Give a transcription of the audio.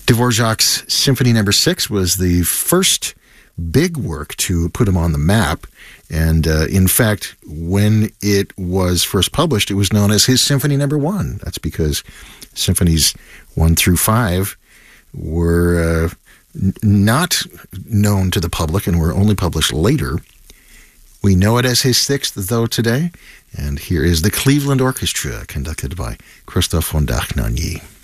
Dvorak's Symphony No. 6 was the first big work to put him on the map. And in fact, when it was first published, it was known as his Symphony No. 1. That's because Symphonies 1 through 5 were not known to the public and were only published later. We know it as his 6th, though, today. And here is the Cleveland Orchestra, conducted by Christoph von Dach-Nagny.